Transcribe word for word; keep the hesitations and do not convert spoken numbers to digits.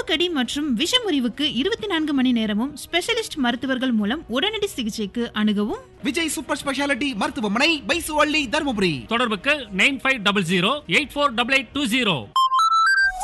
கடி மற்றும் விஷமுறிவுக்கு இருபத்தி நான்கு மணி நேரமும் ஸ்பெஷலிஸ்ட் மருத்துவர்கள் மூலம் உடனடி சிகிச்சைக்கு அணுகவும் விஜய் சூப்பர் ஸ்பெஷாலிட்டி மருத்துவமனை, பைசுவள்ளி, தருமபுரி. தொடர்புக்கு nine five double zero eight four double eight two zero.